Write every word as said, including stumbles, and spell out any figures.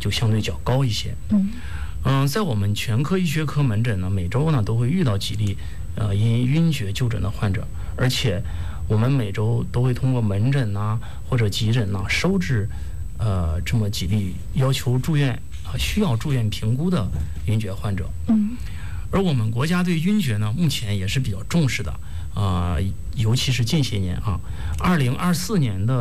就相对较高一些。 嗯嗯，在我们全科医学科门诊呢，每周呢都会遇到几例呃因晕厥就诊的患者，而且我们每周都会通过门诊呐、或者急诊呐、收治呃这么几例要求住院啊、需要住院评估的晕厥患者。 嗯而我们国家对晕厥呢，目前也是比较重视的啊、呃尤其是近些年啊，二零二四年的